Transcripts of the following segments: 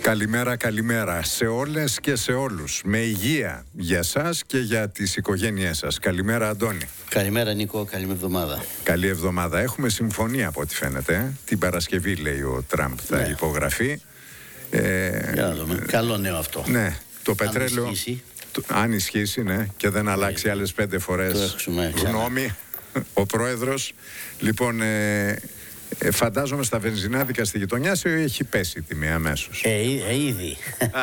Καλημέρα, καλημέρα σε όλες και σε όλους. Με υγεία για σας και για τις οικογένειές σας. Καλημέρα, Αντώνη. Καλημέρα, Νίκο. Καλή εβδομάδα. Καλή εβδομάδα. Έχουμε συμφωνία από ό,τι φαίνεται. Την Παρασκευή, λέει ο Τραμπ, θα υπογραφεί. Για να δούμε. Καλό νέο αυτό. Ναι, το πετρέλαιο. Αν ισχύσει, ναι, και δεν αλλάξει άλλες 5 φορές γνώμη ο πρόεδρος. Λοιπόν, φαντάζομαι στα βενζινάδικα στη γειτονιά σου έχει πέσει η τιμή αμέσως. Ήδη.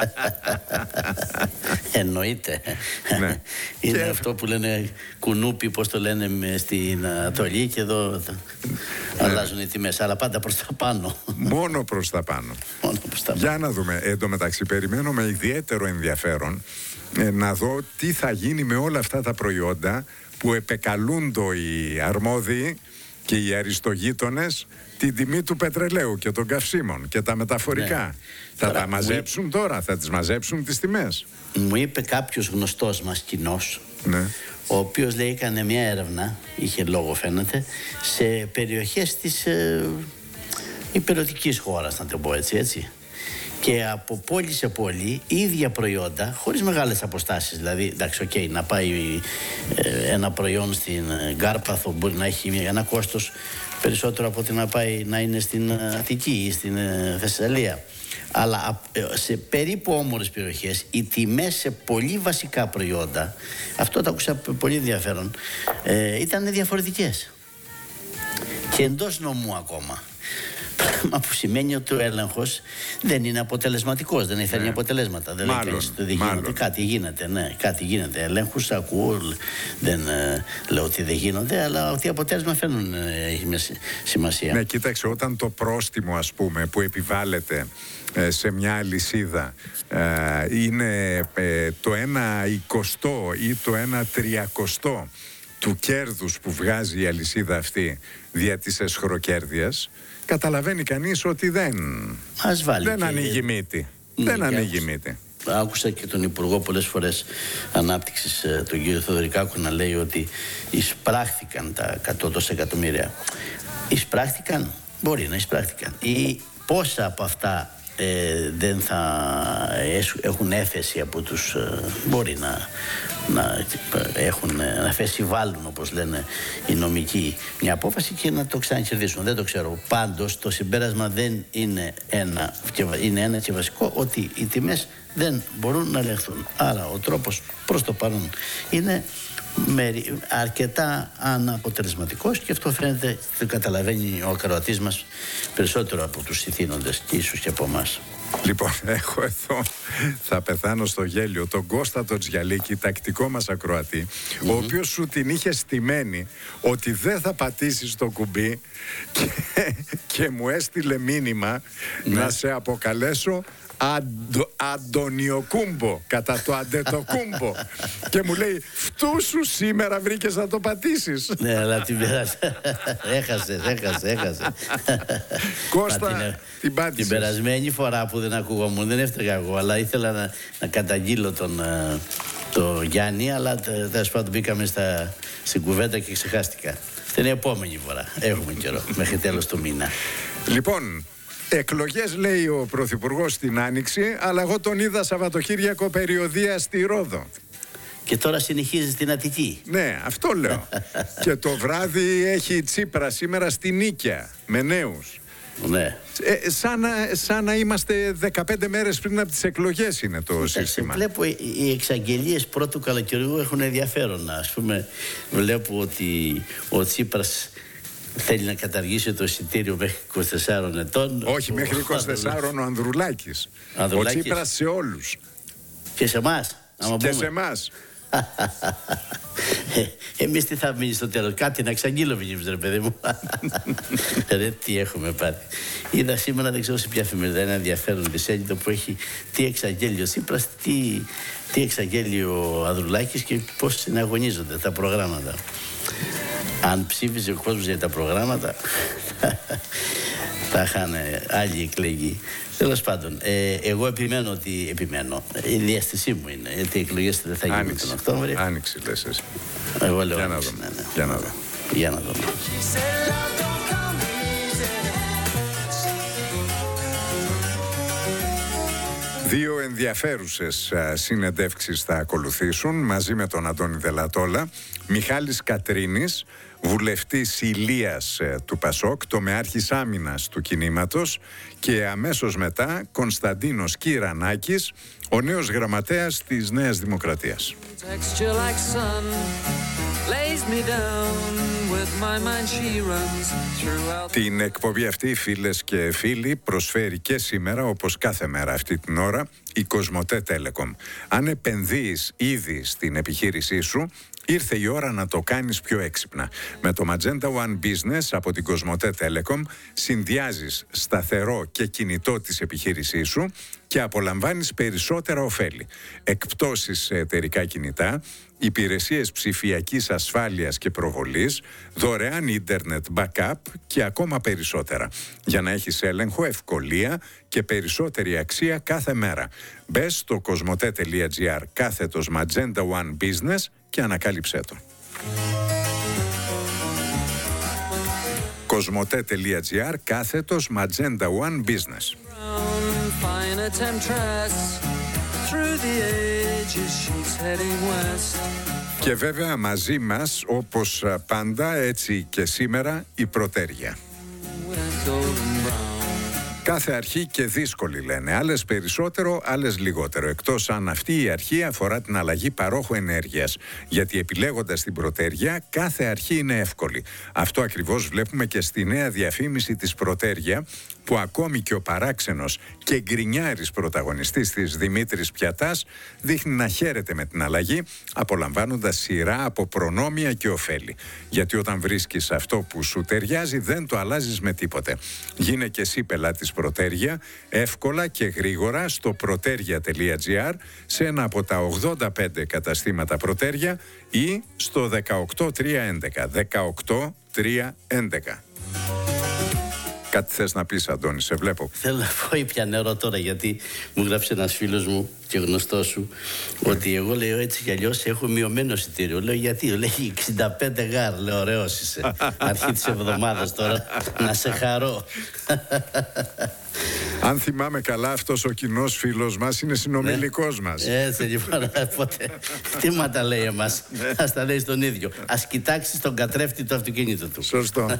Εννοείται. Ναι. Είναι αυτό που λένε κουνούπι, πώς το λένε στην Ανατολή, και εδώ αλλάζουν οι τιμές, αλλά πάντα προς τα πάνω. Μόνο προς τα πάνω. Για να δούμε. Εν τω μεταξύ, περιμένω με ιδιαίτερο ενδιαφέρον να δω τι θα γίνει με όλα αυτά τα προϊόντα που επεκαλούνται οι αρμόδιοι και οι αριστογείτονες την τιμή του πετρελαίου και των καυσίμων και τα μεταφορικά. Ναι. Θα τα μαζέψουν τώρα, θα τις μαζέψουν τις τιμές. Μου είπε κάποιος γνωστός μας κοινός, ναι, ο οποίος λέει έκανε μια έρευνα, είχε λόγο φαίνεται, σε περιοχές της υπηρετικής χώρας, να το πω έτσι. Και από πόλη σε πόλη, ίδια προϊόντα, χωρίς μεγάλες αποστάσεις. Δηλαδή, εντάξει, να πάει ένα προϊόν στην Κάρπαθο μπορεί να έχει ένα κόστος περισσότερο από ότι να πάει να είναι στην Αττική ή στην Θεσσαλία. Αλλά σε περίπου όμορες περιοχές, οι τιμές σε πολύ βασικά προϊόντα, αυτό το άκουσα πολύ ενδιαφέρον, ήταν διαφορετικές. Και εντός νομού ακόμα. Πράγμα που σημαίνει ότι ο έλεγχος δεν είναι αποτελεσματικός, δεν φέρνει αποτελέσματα. Δεν λέει κανείς ότι δεν γίνεται. Κάτι γίνεται, ναι, κάτι γίνεται. Ελέγχους ακούω, δεν λέω ότι δεν γίνονται, αλλά ότι αποτέλεσμα φέρνουν έχει σημασία. Ναι, κοίταξε, όταν το πρόστιμο, ας πούμε, που επιβάλλεται σε μια αλυσίδα είναι το 1/20 ή το 1/30 του κέρδους που βγάζει η αλυσίδα αυτή δια της εσχροκέρδειας, καταλαβαίνει κανείς ότι δεν ανοίγει μύτη. Δεν ανοίγει μύτη. Άκουσα και τον Υπουργό πολλές φορές Ανάπτυξης, τον κύριο Θοδωρικάκο, να λέει ότι εισπράχθηκαν τα 100 εκατομμύρια. Εισπράχθηκαν, μπορεί να εισπράχθηκαν. Ή πόσα από αυτά δεν θα έχουν έφεση από τους, μπορεί να φεσιβάλουν, όπως λένε οι νομικοί, μια απόφαση και να το ξανακερδίσουν. Δεν το ξέρω. Πάντως το συμπέρασμα δεν είναι ένα και βασικό, ότι οι τιμές δεν μπορούν να ελεγχθούν. Άρα ο τρόπος προς το παρόν είναι αρκετά αναποτελεσματικός, και αυτό φαίνεται, το καταλαβαίνει ο ακροατής μας περισσότερο από τους ηθήνοντες και ίσως και από εμάς. Λοιπόν, έχω εδώ, θα πεθάνω στο γέλιο, τον Κώστα τον Τζιαλίκη, τακτικό μας ακροατή, ο οποίος σου την είχε στημένη ότι δεν θα πατήσεις το κουμπί και μου έστειλε μήνυμα να σε αποκαλέσω Αντωνιοκούμπο, κατά το Αντετοκούμπο. Και μου λέει, φτού σου σήμερα βρήκες να το πατήσεις. Ναι, αλλά την πέρασε. Έχασε. Κώστα, την πάτησες. Την περασμένη φορά που δεν ακούγόμουν, δεν έφταιγα εγώ, αλλά ήθελα να καταγγείλω τον Γιάννη, αλλά τέλος πάντων μπήκαμε στην κουβέντα και ξεχάστηκα. Την επόμενη φορά. Έχουμε καιρό, μέχρι τέλος του μήνα. Λοιπόν, εκλογές, λέει ο Πρωθυπουργός, στην Άνοιξη, αλλά εγώ τον είδα Σαββατοκύριακο περιοδεία στη Ρόδο. Και τώρα συνεχίζει στην Αττική. Ναι, αυτό λέω. Και το βράδυ έχει Τσίπρα σήμερα στη Νίκαια, με νέους. Ναι. Σαν να είμαστε 15 μέρες πριν από τις εκλογές είναι το σύστημα. Βλέπω οι εξαγγελίες πρώτου καλοκαιριού έχουν ενδιαφέρον. Ας πούμε, βλέπω ότι ο Τσίπρας θέλει να καταργήσει το εισιτήριο μέχρι 24 ετών. Όχι, μέχρι 24 ο Ανδρουλάκης. Ο Τσίπρας σε όλους. Και σε εμάς. Και σε εμάς. Εμείς τι θα μείνει στο τέλος? Κάτι να εξαγγείλω μήνυμες, ρε παιδί μου. Ρε, τι έχουμε πάρει. Είδα σήμερα, δεν ξέρω σε ποια εφημερίδα, ένα ενδιαφέρον δισέλιδο που έχει τι εξαγγέλει ο Τσίπρας, τι εξαγγέλει ο Ανδρουλάκης και πώς συναγωνίζονται τα προγράμματα. Αν ψήφιζε ο κόσμος για τα προγράμματα, θα είχαν άλλοι εκλεγεί. Τέλος πάντων, εγώ επιμένω. Η διαστησή μου είναι, γιατί οι εκλογές δεν θα γίνουν τον Οκτώβριο. Άνοιξη, λες εσύ. Εγώ λέω. Για να δούμε. Δύο ενδιαφέρουσες συνεντεύξεις θα ακολουθήσουν μαζί με τον Αντώνη Δελατόλα. Μιχάλης Κατρίνης, βουλευτής Ηλίας του Πασόκ, τομεάρχης άμυνας του κινήματος, και αμέσως μετά Κωνσταντίνος Κυρανάκης, ο νέος γραμματέας της Νέας Δημοκρατίας. Την εκπομπή αυτή, φίλες και φίλοι, προσφέρει και σήμερα, όπως κάθε μέρα αυτή την ώρα, η Κοσμοτέ Telecom. Αν επενδύεις ήδη στην επιχείρησή σου, ήρθε η ώρα να το κάνεις πιο έξυπνα. Με το Magenta One Business από την Κοσμοτέ Telecom συνδυάζεις σταθερό και κινητό της επιχείρησής σου και απολαμβάνεις περισσότερα ωφέλη. Εκπτώσεις σε εταιρικά κινητά, υπηρεσίες ψηφιακής ασφάλειας και προβολής, δωρεάν ίντερνετ backup και ακόμα περισσότερα. Για να έχεις έλεγχο, ευκολία και περισσότερη αξία κάθε μέρα. Μπες στο cosmote.gr/Magenta One Business και ανακάλυψέ το. cosmote.gr/Magenta One Business. Και βέβαια μαζί μας, όπως πάντα, έτσι και σήμερα, η Πρωτέρια. Κάθε αρχή και δύσκολη, λένε. Άλλες περισσότερο, άλλες λιγότερο. Εκτός αν αυτή η αρχή αφορά την αλλαγή παρόχου ενέργειας. Γιατί επιλέγοντας την Πρωτέρια, κάθε αρχή είναι εύκολη. Αυτό ακριβώς βλέπουμε και στη νέα διαφήμιση της Πρωτέρια, που ακόμη και ο παράξενος και γκρινιάρης πρωταγωνιστής της, Δημήτρης Πιατάς, δείχνει να χαίρεται με την αλλαγή, απολαμβάνοντας σειρά από προνόμια και ωφέλη. Γιατί όταν βρίσκεις αυτό που σου ταιριάζει, δεν το αλλάζεις με τίποτε. Γίνε και εσύ πελάτης Πρωτέρια, εύκολα και γρήγορα στο proteria.gr, σε ένα από τα 85 καταστήματα Πρωτέρια ή στο 18311. 18311. Κάτι θες να πεις, Αντώνη, σε βλέπω. Θέλω να πω ήπια νερό τώρα, γιατί μου γράψε ένας φίλος μου και γνωστός σου ότι εγώ, λέω, έτσι κι αλλιώς έχω μειωμένο εισιτήριο. Λέω, γιατί? Λέει 65 γάρ. Λέω, ωραίος είσαι. Αρχή της εβδομάδας τώρα, να σε χαρώ. Αν θυμάμαι καλά, αυτός ο κοινός φίλος μας είναι συνομιλικός μας. Έτσι λοιπόν, οπότε τι μα τα λέει εμάς? Ας τα λέει στον ίδιο. Ας κοιτάξει τον καθρέφτη του αυτοκίνητου του. Σωστό.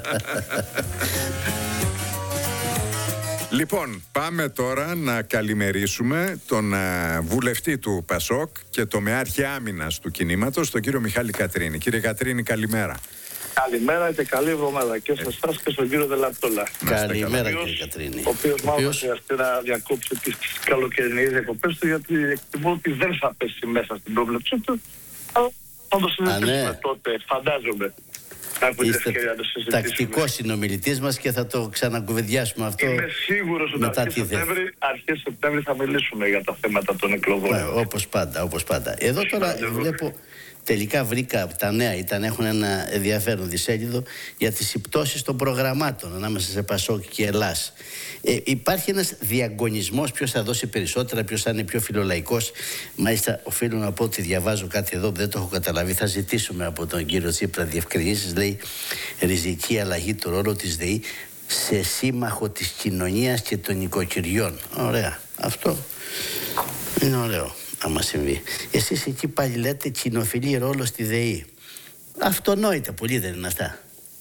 Λοιπόν, πάμε τώρα να καλημερίσουμε τον βουλευτή του Πασόκ και τομεάρχη άμυνας του κινήματος, τον κύριο Μιχάλη Κατρίνη. Κύριε Κατρίνη, καλημέρα. Καλημέρα και καλή εβδομάδα και σε εσάς και στον κύριο Δελατόλα. Καλημέρα, κύριε Κατρίνη. Ο οποίος μάλλον χρειαστεί να διακόψει τις καλοκαιρινές διακοπές του, γιατί εκτιμώ ότι δεν θα πέσει μέσα στην πρόβλεψή του. Αλλά θα το συζητήσουμε τότε, φαντάζομαι. Είστε τακτικός συνομιλητής μας και θα το ξανακουβεντιάσουμε αυτό. Είμαι σίγουρος ότι αρχές Σεπτέμβρη θα μιλήσουμε για τα θέματα των εκλογών. Όπως πάντα, όπως πάντα. Εδώ τώρα βλέπω, τελικά βρήκα, τα νέα έχουν ένα ενδιαφέρον δισέλιδο για τις συμπτώσεις των προγραμμάτων ανάμεσα σε Πασόκ και Ελλάς. Υπάρχει ένας διαγωνισμός, ποιος θα δώσει περισσότερα, ποιος θα είναι πιο φιλολαϊκός. Μάλιστα, οφείλω να πω ότι διαβάζω κάτι εδώ που δεν το έχω καταλάβει. Θα ζητήσουμε από τον κύριο Τσίπρα διευκρινήσεις. Λέει, ριζική αλλαγή του ρόλου της ΔΕΗ σε σύμμαχο της κοινωνίας και των οικοκυριών. Ωραία. Αυτό είναι ωραίο. Άμα συμβεί. Εσείς εκεί πάλι λέτε κοινοφιλή ρόλο στη ΔΕΗ. Αυτονόητα πολύ, δεν είναι αυτά?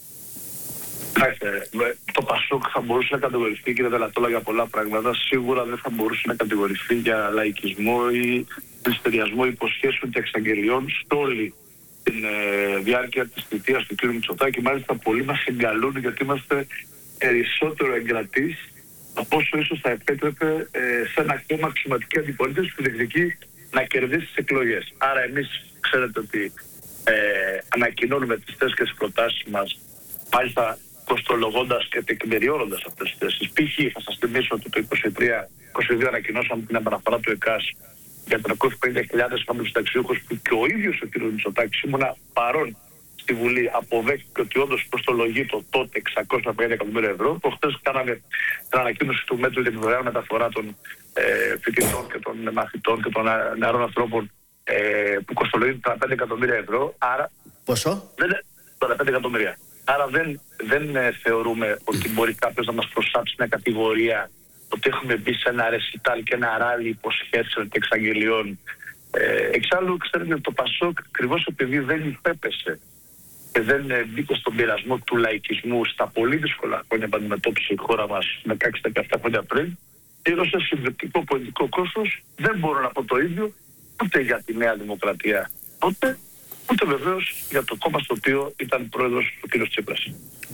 Το Πασόκ θα μπορούσε να κατηγορηθεί, κύριε Δελατόλα, για πολλά πράγματα. Σίγουρα δεν θα μπορούσε να κατηγορηθεί για λαϊκισμό ή πληστηριασμό υποσχέσεων και εξαγγελιών στο όλη την διάρκεια της θητείας του κ. Μητσοτάκη. Μάλιστα, πολλοί μας εγκαλούν, γιατί είμαστε περισσότερο εγκρατείς από όσο ίσως θα επέτρεπε σε ένα κόμμα αξιωματική αντιπολίτευση που διεκδικεί να κερδίσει τις εκλογές. Άρα εμείς ξέρετε ότι ανακοινώνουμε τις θέσεις και τις προτάσεις μας, μάλιστα κοστολογώντας και τεκμηριώνοντας αυτές τις θέσεις. Π.χ. θα σας θυμίσω ότι το 2023-2022 ανακοινώσαμε την επαναφορά του ΕΚΑΣ για 350.000 χαμηλοσταξιούχους, που και ο ίδιος ο κ. Μητσοτάκης, ήμουνα παρόν στη Βουλή, αποδέχτηκε ότι όντως προστολογεί το τότε 650 εκατομμύρια ευρώ. Προχτές κάναμε την ανακοίνωση του μέτρου για τη δωρεάν μεταφορά των φοιτητών και των μαθητών και των νεαρών ανθρώπων, που κοστολογεί 35 εκατομμύρια ευρώ. Άρα, πόσο? 35 εκατομμύρια. Άρα δεν θεωρούμε ότι μπορεί κάποιος να μας προσάψει μια κατηγορία ότι έχουμε μπει σε ένα ρεσιτάλ και ένα ράλι υποσχέσεων και εξαγγελιών. Εξάλλου, ξέρετε, το Πασόκ, ακριβώς επειδή δεν υπέπεσε και δεν μπήκε στον πειρασμό του λαϊκισμού στα πολύ δύσκολα χρόνια που αντιμετώπισε η χώρα μας 16-17 χρόνια πριν, πλήρωσε συμβατικό πολιτικό κόστος. Δεν μπορώ να πω το ίδιο ούτε για τη Νέα Δημοκρατία τότε, ούτε βεβαίως για το κόμμα στο οποίο ήταν πρόεδρος ο κ. Τσίπρας.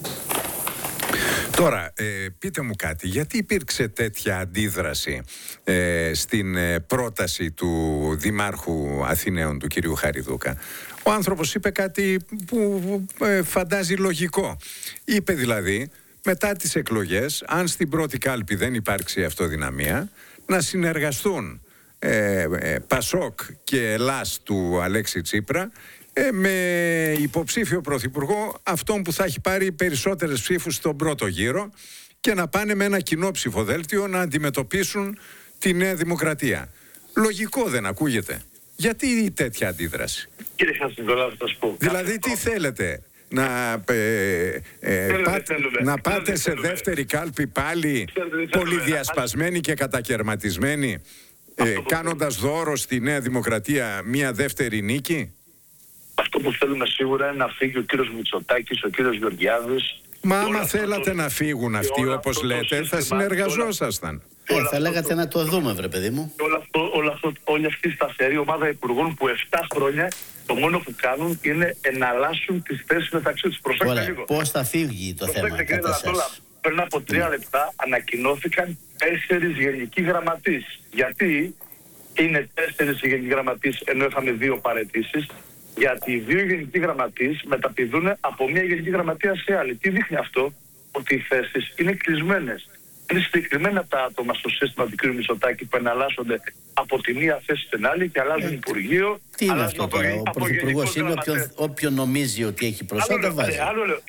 Τώρα, πείτε μου κάτι, γιατί υπήρξε τέτοια αντίδραση στην πρόταση του Δημάρχου Αθηναίων, του κυρίου Χαριδούκα? Ο άνθρωπος είπε κάτι που φαντάζει λογικό. Είπε δηλαδή, μετά τις εκλογές, αν στην πρώτη κάλπη δεν υπάρξει αυτοδυναμία, να συνεργαστούν Πασόκ και Ελλάς του Αλέξη Τσίπρα με υποψήφιο πρωθυπουργό αυτόν που θα έχει πάρει περισσότερες ψήφους στον πρώτο γύρο και να πάνε με ένα κοινό ψηφοδέλτιο να αντιμετωπίσουν τη Νέα Δημοκρατία. Λογικό δεν ακούγεται? Γιατί τέτοια αντίδραση? Κύριε Χατζηδωράκη, θα σας πω. Δηλαδή τι θέλετε? Να πάτε σε δεύτερη κάλπη πάλι πολυδιασπασμένοι και κατακαιρματισμένοι, κάνοντας δώρο στη Νέα Δημοκρατία μια δεύτερη νίκη? Αυτό που θέλουμε σίγουρα είναι να φύγει ο κύριος Μητσοτάκης, ο κύριος Γεωργιάδης. Μα άμα θέλατε να φύγουν αυτοί, όπως λέτε, θα συνεργαζόσασταν. Θα λέγατε να το δούμε, βρε παιδί μου. Όλη αυτή η σταθερή ομάδα υπουργών που 7 χρόνια το μόνο που κάνουν είναι εναλλάσσουν τις θέσεις μεταξύ τους. Προσέξτε λίγο. Πώς θα φύγει το θέμα κατά σας? Πριν από 3 λεπτά ανακοινώθηκαν 4 γενικοί γραμματείς. Γιατί είναι 4 οι γενικοί γραμματείς ενώ είχαμε 2 παραιτήσεις? Γιατί οι 2 γενικοί γραμματείς μεταπηδούν από μια γενική γραμματεία σε άλλη. Τι δείχνει αυτό? Ότι οι θέσεις είναι κλεισμένες. Είναι συγκεκριμένα τα άτομα στο σύστημα του κ. Μητσοτάκη που εναλλάσσονται από τη μία θέση στην άλλη και αλλάζουν Υπουργείο. Τι είναι αυτό τώρα? Ο Πρωθυπουργός είναι όποιον νομίζει ότι έχει προσόντα βάζει.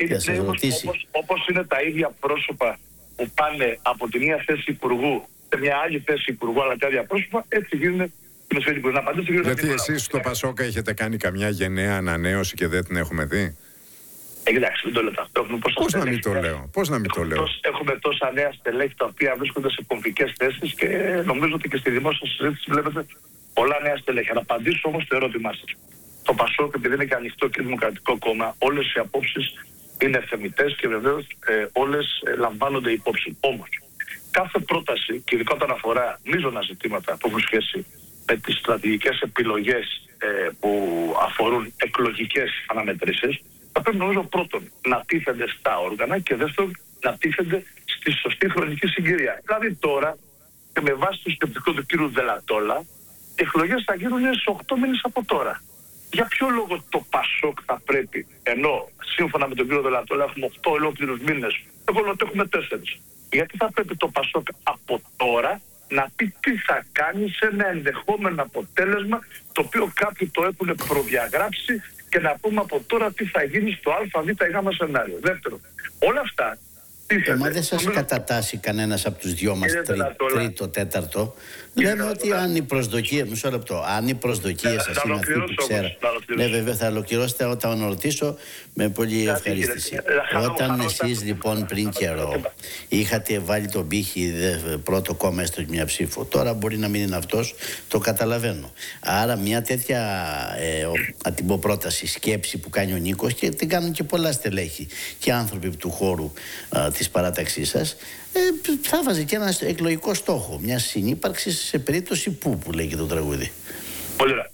Όπως είναι τα ίδια πρόσωπα που πάνε από τη μία θέση Υπουργού σε μια άλλη θέση Υπουργού, αλλά τα ίδια πρόσωπα, έτσι γίνουν. Γιατί εσείς στο Πασόκα έχετε κάνει καμιά γενναία ανανέωση και δεν την έχουμε δει? Εντάξει, μην το λέτε αυτό. Πώς να μην το λέω? Έχουμε τόσα νέα στελέχη τα οποία βρίσκονται σε κομβικές θέσεις και νομίζω ότι και στη δημόσια συζήτηση βλέπετε πολλά νέα στελέχη. Να απαντήσω όμως το ερώτημά σας. Το Πασόκ, επειδή είναι και ανοιχτό και δημοκρατικό κόμμα, όλες οι απόψεις είναι θεμιτές και βεβαίως όλες λαμβάνονται υπόψη. Όμως, κάθε πρόταση, και ειδικά όταν αφορά μείζωνα ζητήματα που έχουν σχέση με τις στρατηγικές επιλογές που αφορούν εκλογικές αναμετρήσεις, θα πρέπει νομίζω πρώτον να τίθενται στα όργανα και δεύτερον να τίθενται στη σωστή χρονική συγκυρία. Δηλαδή τώρα, και με βάση το σκεπτικό του κ. Δελατόλα, οι εκλογές θα γίνουν σε 8 μήνες από τώρα. Για ποιο λόγο το Πασόκ θα πρέπει, ενώ σύμφωνα με τον κ. Δελατόλα έχουμε 8 ολόκληρους μήνες, εγώ λέω ότι έχουμε 4. Γιατί θα πρέπει το Πασόκ από τώρα να πει τι θα κάνει σε ένα ενδεχόμενο αποτέλεσμα το οποίο κάποιοι το έχουν προδιαγράψει και να πούμε από τώρα τι θα γίνει στο α, β ή γ σενάριο. Δεύτερον, όλα αυτά... Μα δεν σας κατατάσσει κανένας από τους δυο μας τρίτο, τέταρτο? Λέμε ότι αν οι προσδοκίες, μισό λεπτό, αν οι προσδοκίες σας είναι αυτοί που ξέρω. Ναι, βέβαια, θα ολοκληρώσετε όταν ρωτήσω με πολύ ευχαρίστηση. Όταν εσείς λοιπόν πριν καιρό είχατε βάλει τον πύχη πρώτο κόμμα έστω μια ψήφο, τώρα μπορεί να μην είναι αυτός, το καταλαβαίνω. Άρα μια τέτοια πρόταση, σκέψη που κάνει ο Νίκος, και την κάνουν και πολλά στελέχη και άνθρωποι του χώρου της παράταξής σας, θα βάζει και ένα εκλογικό στόχο μια συνύπαρξη σε περίπτωση που λέγει το τραγούδι. Πολύ ωραία.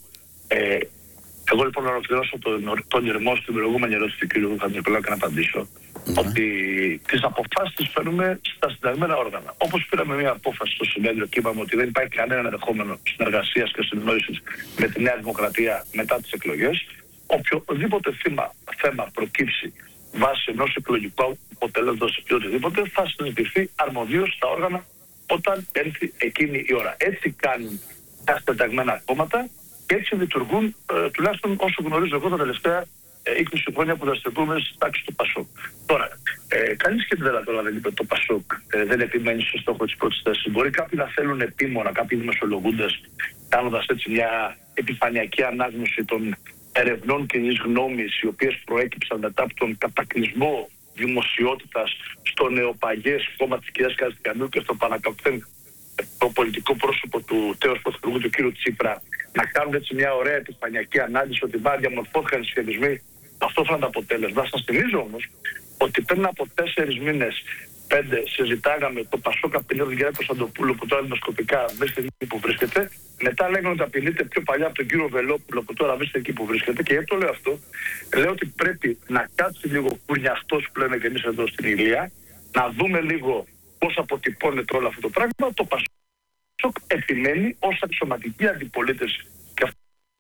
Εγώ λοιπόν να ολοκληρώσω τον ηρμό στην προηγούμενη ερώτηση του κ. Χατζηνικολάου και να απαντήσω ότι τις αποφάσεις τις φέρνουμε στα συνταγμένα όργανα. Όπως πήραμε μια απόφαση στο συνέδριο και είπαμε ότι δεν υπάρχει κανένα ενδεχόμενο συνεργασίας και συνεννόησης με τη Νέα Δημοκρατία μετά τις εκλογές, οποιοδήποτε θέμα προκύψει βάσει ενός εκλογικού αποτελέσματος ή οτιδήποτε θα συζητηθεί αρμοδίως στα όργανα όταν έρθει εκείνη η ώρα. Έτσι κάνουν τα συνταγμένα κόμματα και έτσι λειτουργούν τουλάχιστον όσο γνωρίζω εγώ τα τελευταία 20 χρόνια που δραστηριοποιούμε στη τάξη του Πασόκ. Τώρα, κανείς και τώρα δεν είπε το Πασόκ δεν επιμένει στο στόχο της πρώτης θέσης. Μπορεί κάποιοι να θέλουν επίμονα, κάποιοι δημοσιολογούντες, κάνοντας έτσι μια επιφανειακή ανάγνωση των ερευνών κοινής γνώμης, οι οποίες προέκυψαν μετά από τον κατακλυσμό δημοσιότητας στο νεοπαγές κόμμα της κυρίας Καστιανού και στο Πανακαπτέν, το πολιτικό πρόσωπο του τέος πρωθυπουργού του κ. Τσίπρα, να κάνουν έτσι μια ωραία επιφανειακή ανάλυση ότι διαμορφώθηκαν οι σχετισμοί. Αυτό θα είναι το αποτέλεσμα. Σας θυμίζω όμως ότι πριν από 4 μήνες, 5, συζητάγαμε το Πασόκ απειλεί τον κ. Κωνσταντοπούλου που τώρα δημοσκοπικά βρίσκεται εκεί που βρίσκεται. Μετά λέγανε ότι απειλείται πιο παλιά από τον κ. Βελόπουλο που τώρα βρίσκεται εκεί που βρίσκεται. Και γιατί το λέω αυτό? Λέω ότι πρέπει να κάτσει λίγο κουρνιαστός που λέμε και εμείς εδώ στην Ηλία, να δούμε λίγο πώς αποτυπώνεται όλο αυτό το πράγμα. Το Πασόκ επιμένει ως αξιωματική αντιπολίτευση. Και αυτό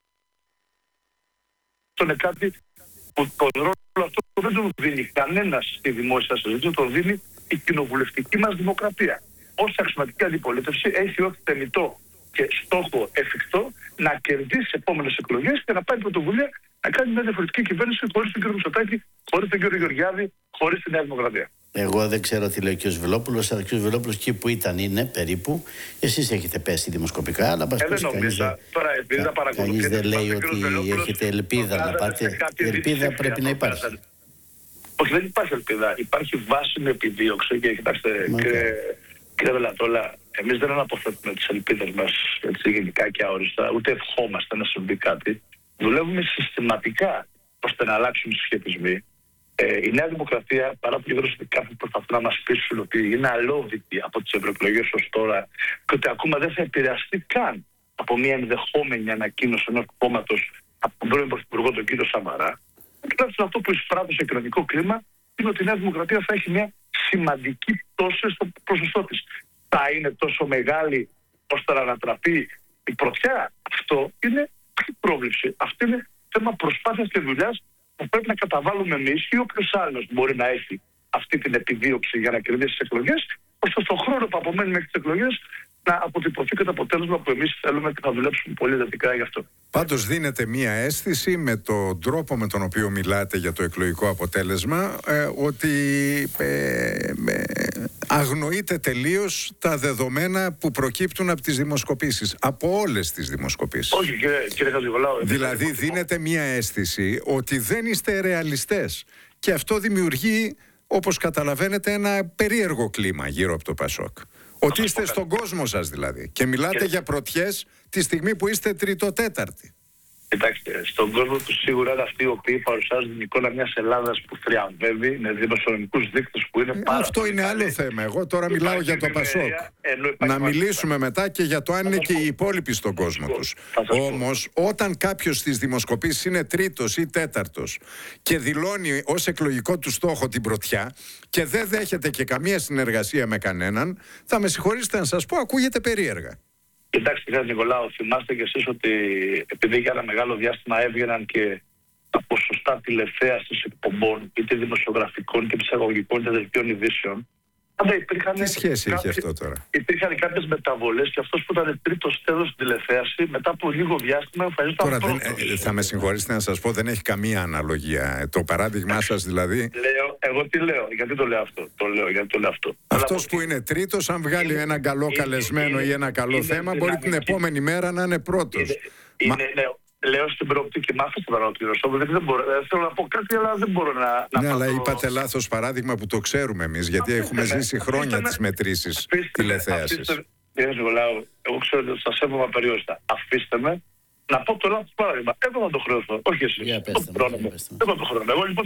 είναι κάτι που τον ρόλο αυτό δεν τον δίνει κανένας στη δημόσια συζήτηση, τον δίνει η κοινοβουλευτική μας δημοκρατία. Ως αξιωματική αντιπολίτευση έχει ως θεμιτό και στόχο εφικτό να κερδίσει επόμενες εκλογές και να πάρει πρωτοβουλία να κάνει μια διαφορετική κυβέρνηση χωρίς τον κ. Μητσοτάκη, χωρίς τον κ. Γεωργιάδη, χωρίς τη Νέα Δημοκρατία. Εγώ δεν ξέρω τι λέει ο κ. Βελόπουλος, αλλά ο κ. Βελόπουλος εκεί που ήταν είναι περίπου. Εσείς έχετε πέσει δημοσκοπικά, αλλά κανείς δεν λέει ότι έχετε ελπίδα να πάτε. Η ελπίδα πρέπει να υπάρχει. Όχι, δεν υπάρχει ελπίδα. Υπάρχει βάσιμη επιδίωξη και κοιτάξτε, κύριε Βελατόλα, εμείς δεν αναποθέτουμε τις ελπίδες μας έτσι, γενικά και αόριστα, ούτε ευχόμαστε να συμβεί κάτι. Δουλεύουμε συστηματικά ώστε να αλλάξουν οι συσχετισμοί. Η Νέα Δημοκρατία, παρά το γεγονός ότι κάποιοι προσπαθούν να μας πείσουν ότι είναι αλόβητη από τις ευρωεκλογές ως τώρα και ότι ακόμα δεν θα επηρεαστεί καν από μια ενδεχόμενη ανακοίνωση ενός κόμματος από τον πρώην Πρωθυπουργό τον κύριο Σαμαρά, τουλάχιστον αυτό που εισπράττει σε κοινωνικό κλίμα είναι ότι η Νέα Δημοκρατία θα έχει μια σημαντική πτώση στο ποσοστό της. Θα είναι τόσο μεγάλη ώστε να ανατραπεί η πρωτιά? Αυτό είναι πρόβλεψη. Αυτό είναι θέμα προσπάθειας και δουλειάς που πρέπει να καταβάλουμε εμείς ή όποιος άλλος μπορεί να έχει αυτή την επιδίωξη για να κερδίσει τις εκλογές, ώστε στον χρόνο που απομένει μέχρι τις εκλογές να αποτυπωθεί και το αποτέλεσμα που εμείς θέλουμε και θα δουλέψουμε πολύ εντατικά γι' αυτό. Πάντως δίνεται μία αίσθηση με τον τρόπο με τον οποίο μιλάτε για το εκλογικό αποτέλεσμα ότι αγνοείτε τελείως τα δεδομένα που προκύπτουν από τις δημοσκοπήσεις, από όλες τις δημοσκοπήσεις. Όχι κύριε Χατζηγολάου. Δηλαδή δίνεται μία αίσθηση ότι δεν είστε ρεαλιστές και αυτό δημιουργεί, όπως καταλαβαίνετε, ένα περίεργο κλίμα γύρω από το Πασόκ. Ότι είστε στον κόσμο σας δηλαδή και μιλάτε για πρωτιές τη στιγμή που είστε τριτοτέταρτοι. Κοιτάξτε, στον κόσμο του σίγουρα είναι αυτοί οι οποίοι παρουσιάζουν την εικόνα μιας Ελλάδας που θριαμβεύει με δημοσιονομικούς δείκτες που είναι πάρα αυτό είναι άλλο θέμα. Εγώ τώρα μιλάω για το Πασόκ. Να μιλήσουμε μετά και για το αν είναι και οι υπόλοιποι στον κόσμο τους. Όμως, όταν κάποιος στις δημοσκοπήσεις είναι τρίτος ή τέταρτος και δηλώνει ως εκλογικό του στόχο την πρωτιά και δεν δέχεται και καμία συνεργασία με κανέναν, θα με συγχωρήσετε να σας πω, ακούγεται περίεργα. Κοιτάξτε, κύριε Νικολάου, θυμάστε κι εσείς ότι επειδή για ένα μεγάλο διάστημα έβγαιναν και τα ποσοστά τηλεθέασης εκπομπών, είτε δημοσιογραφικών και ψυχαγωγικών και δελτίων ειδήσεων, τι σχέση έχει αυτό τώρα? Υπήρχαν κάποιες μεταβολές και αυτός που ήταν τρίτος τέλος στην τηλεθέαση, μετά από λίγο διάστημα εμφανίζονταν πρώτος. Θα με συγχωρήσετε να σας πω, δεν έχει καμία αναλογία. Το παράδειγμά σας δηλαδή. Εγώ τι λέω, γιατί το λέω αυτό? Γιατί το λέω αυτό. Αυτός που είναι τρίτος, αν βγάλει ένα καλό καλεσμένο ή ένα καλό θέμα, μπορεί την επόμενη μέρα να είναι πρώτος. Λέω στην προοπτική, μ' άφησε να ολοκληρώσω. Δεν θέλω να πω κάτι, αλλά δεν μπορώ να. Ναι, αλλά είπατε λάθος παράδειγμα που το ξέρουμε εμείς, γιατί έχουμε ζήσει χρόνια τις μετρήσεις τηλεθέασης. Κύριε Νικολάου, εγώ ξέρω ότι σας έβγαλα απεριόριστα. Αφήστε με να πω το λάθος παράδειγμα. Εγώ να το χρεώσω. Όχι εσείς. Εγώ το χρεώνω. Εγώ λοιπόν